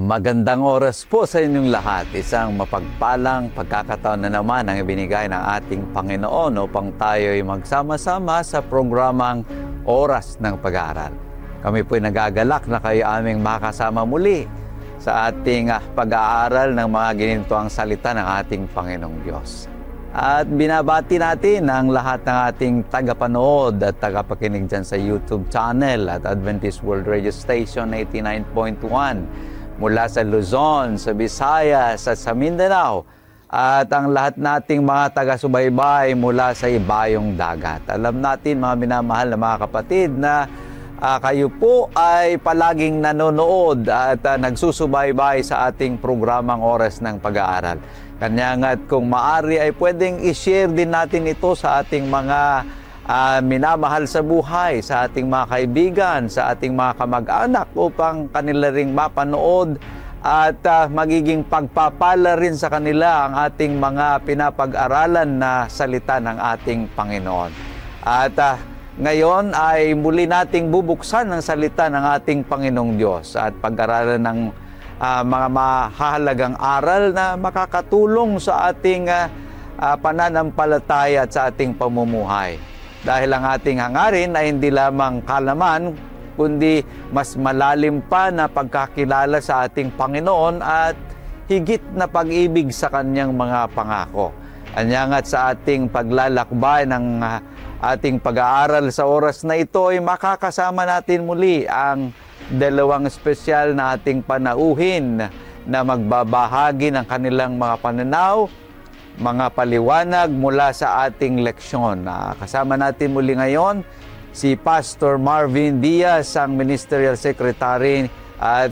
Magandang oras po sa inyong lahat. Isang mapagpalang pagkakataon na naman ang ibinigay ng ating Panginoon upang tayo'y magsama-sama sa programang Oras ng Pag-aaral. Kami po'y nagagalak na kayo aming makasama muli sa ating pag-aaral ng mga ginintuang salita ng ating Panginoong Diyos. At binabati natin ang lahat ng ating tagapanood at tagapakinig dyan sa YouTube channel at Adventist World Radio Station 89.1 mula sa Luzon, sa Visayas at sa Mindanao, at ang lahat nating mga taga-subaybay mula sa ibayong dagat. Alam natin, mga minamahal na mga kapatid, na kayo po ay palaging nanonood at nagsusubaybay sa ating programang Oras ng Pag-aaral. Kanya nga't kung maari ay pwedeng i-share din natin ito sa ating mga minamahal sa buhay, sa ating mga kaibigan, sa ating mga kamag-anak upang kanila ring mapanood at magiging pagpapala rin sa kanila ang ating mga pinapag-aralan na salita ng ating Panginoon. At ngayon ay muli nating bubuksan ang salita ng ating Panginoong Diyos at pag-aralan ng mga mahalagang aral na makakatulong sa ating pananampalataya at sa ating pamumuhay. Dahil ang ating hangarin ay hindi lamang kalaman, kundi mas malalim pa na pagkakilala sa ating Panginoon at higit na pag-ibig sa Kanyang mga pangako. Anyangat sa ating paglalakbay ng ating pag-aaral sa oras na ito ay makakasama natin muli ang dalawang espesyal na ating panauhin na magbabahagi ng kanilang mga pananaw, mga paliwanag mula sa ating leksyon. Kasama natin muli ngayon si Pastor Marvin Diaz, ang Ministerial Secretary at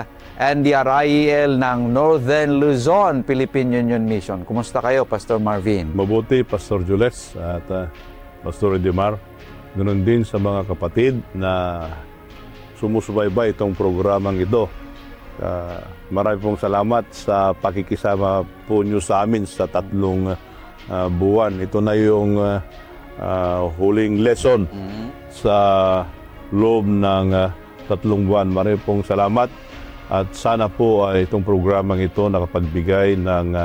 NDRIEL ng Northern Luzon, Philippine Union Mission. Kumusta kayo, Pastor Marvin? Mabuti, Pastor Jules at Pastor Edimar. Ganun din sa mga kapatid na sumusubaybay itong programang ito. Marami pong salamat sa pakikisama po nyo sa amin sa 3 buwan. Ito na yung huling lesson sa loob ng 3 buwan. Marami pong salamat at sana po itong programang ito nakapagbigay ng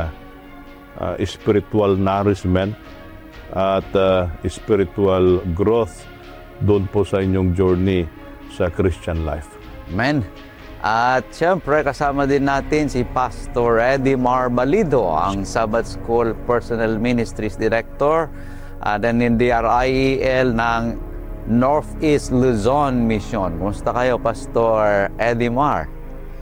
spiritual nourishment at spiritual growth doon po sa inyong journey sa Christian life. Amen. At siyempre kasama din natin si Pastor Edimar Balido, ang Sabbath School Personal Ministries Director at NDRIEL ng Northeast Luzon Mission. Kumusta kayo, Pastor Edimar?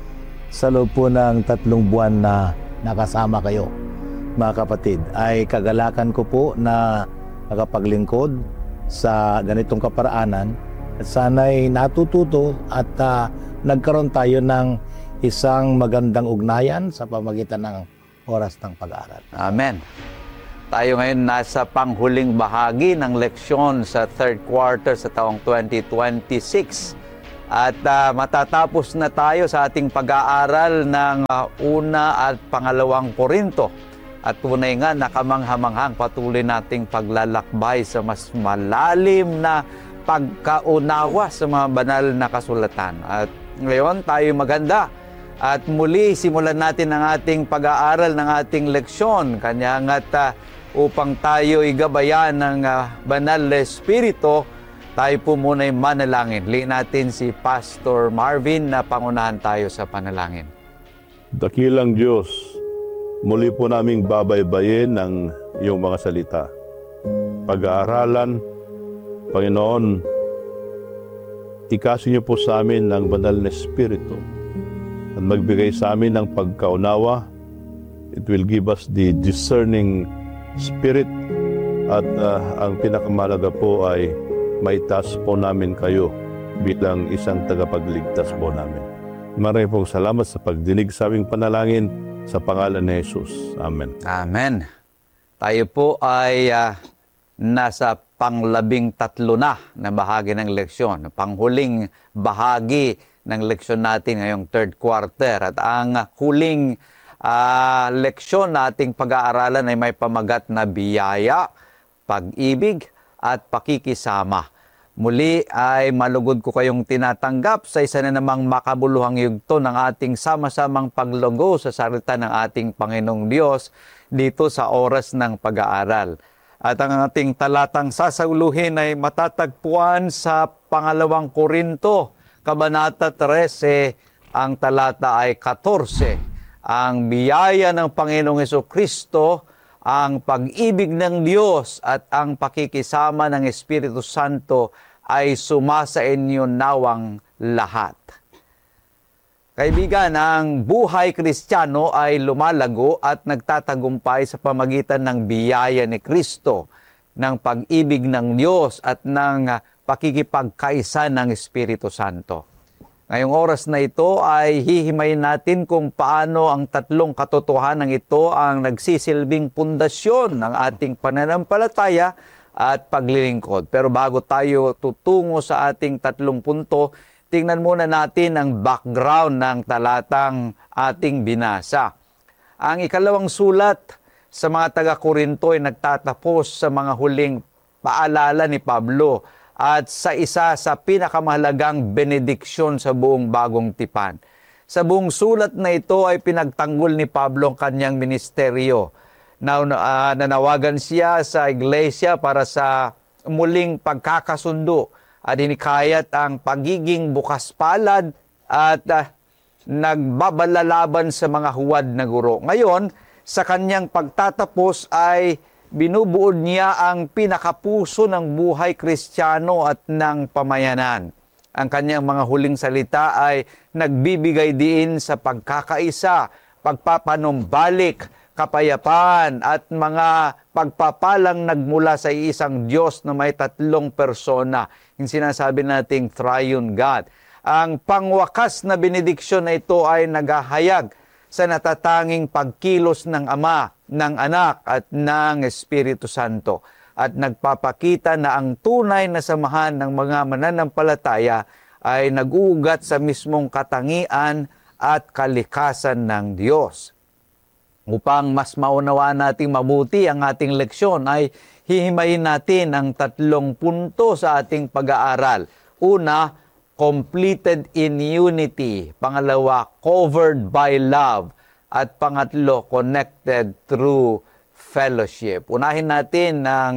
Sa loob po ng 3 buwan na nakasama kayo, mga kapatid, ay kagalakan ko po na nakapaglingkod sa ganitong kaparaanan at sana'y natututo at nagkaroon tayo ng isang magandang ugnayan sa pamagitan ng oras ng pag-aaral. Amen. Tayo ngayon nasa panghuling bahagi ng leksyon sa 3rd quarter sa taong 2026. At matatapos na tayo sa ating pag-aaral ng 1 at 2 Korinto. At tunay nga nakamanghamanghang patuloy nating paglalakbay sa mas malalim na pagkaunawa sa mga banal na kasulatan. At ngayon tayo maganda at muli simulan natin ang ating pag-aaral ng ating leksyon. Kanya nga't upang tayo igabayan ng banal na Espiritu, tayo po muna'y manalangin. Liin natin si Pastor Marvin na pangunahan tayo sa panalangin. Dakilang Diyos, muli po naming babaybayin ang iyong mga salita. Pag-aaralan, Panginoon, ikasi niyo po sa amin ng banal na Espiritu at magbigay sa amin ng pagkaunawa. It will give us the discerning spirit at ang pinakamalaga po ay maitaas po namin kayo bilang isang tagapagligtas po namin. Maraming pong salamat sa pagdinig sa aming panalangin sa pangalan ni Jesus. Amen. Amen. Tayo po ay nasa pang-13 na bahagi ng leksyon, panghuling bahagi ng leksyon natin ngayong 3rd quarter. At ang huling leksyon na ating pag-aaralan ay may pamagat na biyaya, pag-ibig at pakikisama. Muli ay malugod ko kayong tinatanggap sa isa na namang makabuluhang yugto ng ating sama-samang paglugo sa salita ng ating Panginoong Diyos dito sa oras ng pag-aaral. At ang ating talatang sasauluhin ay matatagpuan sa pangalawang Korinto, Kabanata 13, ang talata ay 14. Ang biyaya ng Panginoong Hesukristo, ang pag-ibig ng Diyos at ang pakikisama ng Espiritu Santo ay sumasa inyo nawang lahat. Kaibigan, ang buhay Kristiyano ay lumalago at nagtatagumpay sa pamagitan ng biyaya ni Kristo, ng pag-ibig ng Diyos at ng pakikipagkaisa ng Espiritu Santo. Ngayong oras na ito ay hihimayin natin kung paano ang tatlong katotohanan ito ang nagsisilbing pundasyon ng ating pananampalataya at paglilingkod. Pero bago tayo tutungo sa ating tatlong punto, tingnan muna natin ang background ng talatang ating binasa. Ang ikalawang sulat sa mga taga-Korinto ay nagtatapos sa mga huling paalala ni Pablo at sa isa sa pinakamahalagang benediksyon sa buong bagong tipan. Sa buong sulat na ito ay pinagtanggol ni Pablo ang kanyang ministeryo. Nanawagan siya sa iglesia para sa muling pagkakasundo at hinikayat ang pagiging bukas palad at nagbabalalaban sa mga huwad na guro. Ngayon, sa kanyang pagtatapos ay binubuod niya ang pinakapuso ng buhay Kristiyano at ng pamayanan. Ang kanyang mga huling salita ay nagbibigay diin sa pagkakaisa, pagpapanumbalik, kapayapaan at mga pagpapalang nagmula sa isang Diyos na may tatlong persona. Yung sinasabi nating Triune God. Ang pangwakas na benediksyon na ito ay naghahayag sa natatanging pagkilos ng Ama, ng Anak at ng Espiritu Santo at nagpapakita na ang tunay na samahan ng mga mananampalataya ay nag-uugat sa mismong katangian at kalikasan ng Diyos. Upang mas maunawaan nating mabuti ang ating leksyon ay hihimayin natin ang tatlong punto sa ating pag-aaral. Una, completed in unity. Pangalawa, covered by love. At pangatlo, connected through fellowship. Unahin natin ang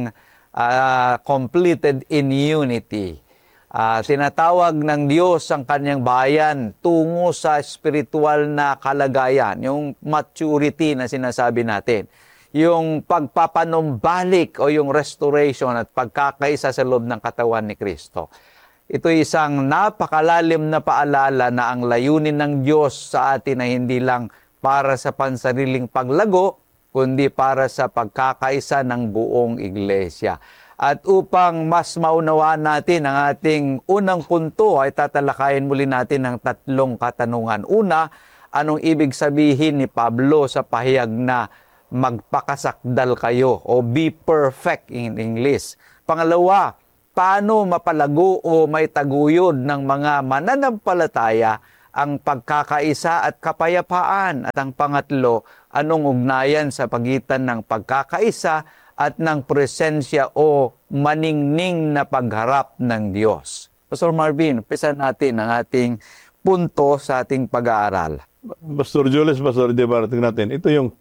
completed in unity. Tinatawag ng Diyos ang kanyang bayan tungo sa spiritual na kalagayan, yung maturity na sinasabi natin. Yung pagpapanumbalik o yung restoration at pagkakaisa sa loob ng katawan ni Kristo. Ito isang napakalalim na paalala na ang layunin ng Diyos sa atin ay hindi lang para sa pansariling paglago, kundi para sa pagkakaisa ng buong iglesia. At upang mas maunawaan natin ang ating unang punto, ay tatalakayin muli natin ang tatlong katanungan. Una, anong ibig sabihin ni Pablo sa pahayag na magpakasakdal kayo o be perfect in English? Pangalawa, paano mapalago o may taguyod ng mga mananampalataya ang pagkakaisa at kapayapaan? At ang pangatlo, anong ugnayan sa pagitan ng pagkakaisa at ng presensya o maningning na pagharap ng Diyos? Pastor Marvin, umpisa natin ang ating punto sa ating pag-aaral. Pastor Julius, Pastor Demar, tingnan natin. Ito yung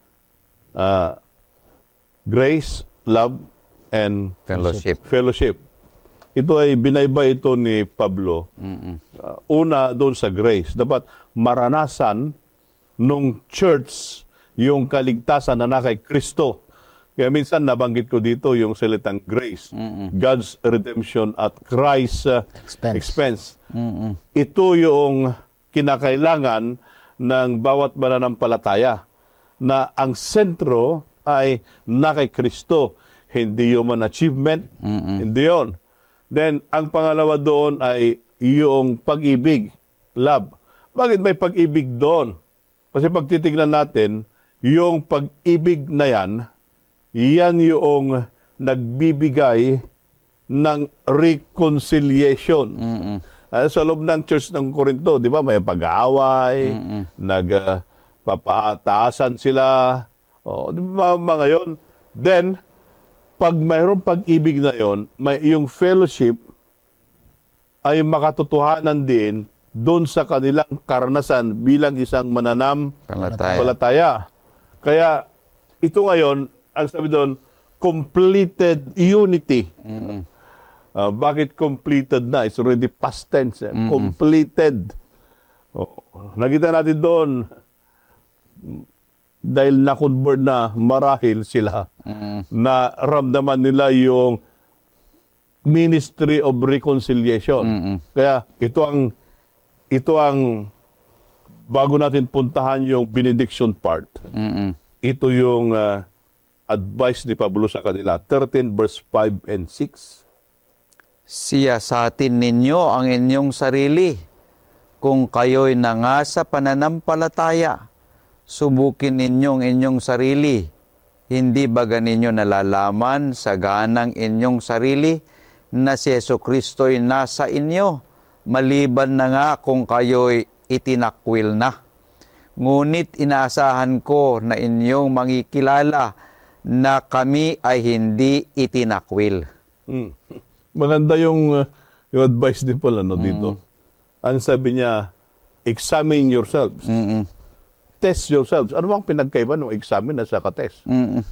grace, love, and fellowship. Ito ay binaybay ito ni Pablo. Una doon sa grace. Dapat maranasan nung church yung kaligtasan na na kay Kristo. Kaya minsan nabanggit ko dito yung salitang grace. God's redemption at Christ's expense. Ito yung kinakailangan ng bawat mananampalataya na ang sentro ay na kay Kristo. Hindi human achievement. Hindi yun. Then, ang pangalawa doon ay yung pag-ibig, love. Bakit may pag-ibig doon? Kasi pag titignan natin, yung pag-ibig na yan yung nagbibigay ng reconciliation. Sa loob ng church ng Corinto, di ba, may pag-aaway, nagpapataasan sila, di ba, mga yun. Then, pag mayroong pag-ibig na yon, may yung fellowship, ay makatotohanan din doon sa kanilang karanasan bilang isang Palataya. Kaya ito ngayon, ang sabi doon, completed unity. Bakit completed na? It's already past tense. Completed. Nakita natin doon, dahil na-convert na marahil sila, na ramdaman nila yung ministry of reconciliation. Kaya ito ang bago natin puntahan yung benediction part. Ito yung advice ni Pablo sa kanila, 13 verse 5 and 6. Siyasatin ninyo ang inyong sarili. Kung kayo'y nangasa pananampalataya, subukin ninyong inyong sarili. Hindi ba ganinyo nalalaman sa ganang inyong sarili na si Jesucristo'y nasa inyo, maliban na nga kung kayo'y itinakwil na. Ngunit inaasahan ko na inyong makikilala na kami ay hindi itinakwil. Maganda yung advice din pala dito. Ang sabi niya, examine yourselves. Test yourselves. Ano bang pinagkaiba ng examine at saka test?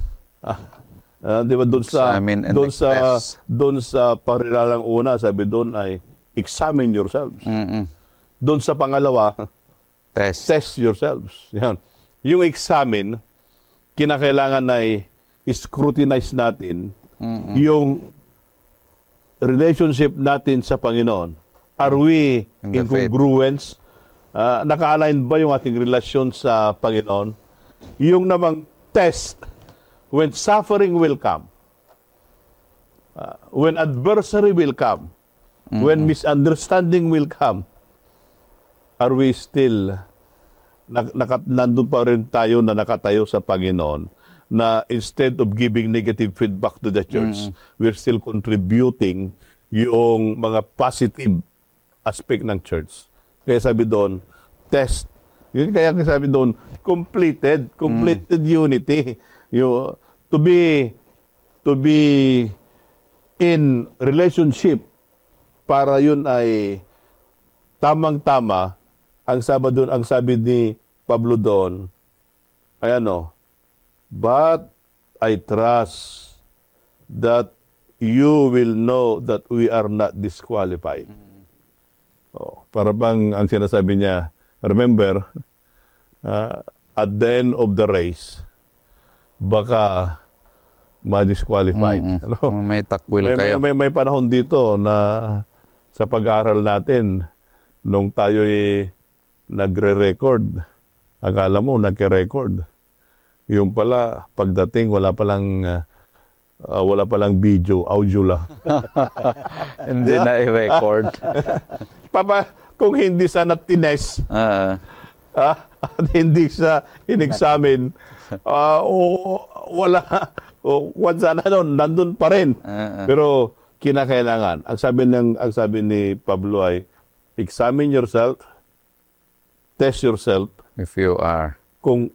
Di ba Examine and test. doon sa parilalang una, sabi doon ay examine yourselves. Doon sa pangalawa, test yourselves. Yan. Yung examine, kinakailangan ay scrutinize natin yung relationship natin sa Panginoon. Are we In the in congruence? Naka-align ba yung ating relasyon sa Panginoon? Yung namang test, when suffering will come, when adversary will come, when misunderstanding will come, are we still, nandun pa rin tayo na nakatayo sa Panginoon, na instead of giving negative feedback to the church, we're still contributing yung mga positive aspect ng church. Kaya sabi doon, test. Yun kaya sabi doon, completed unity. To be in relationship para yun ay tamang-tama. Ang sabi ni Pablo doon ay but I trust that you will know that we are not disqualified. Para bang ang sinasabi niya, remember, at the end of the race, baka ma-disqualified. May takwil kayo. May panahon dito na sa pag-aaral natin, nung tayo'y nagre-record, akala mo nagre-record. Yung pala, pagdating, wala palang video, audio lang. Hindi na i-record. Kung hindi sana tines, at hindi sa in-examine, wala. Once nandun pa rin. Pero kinakailangan. Ang sabi ni Pablo ay, examine yourself, test yourself. If you are. Kung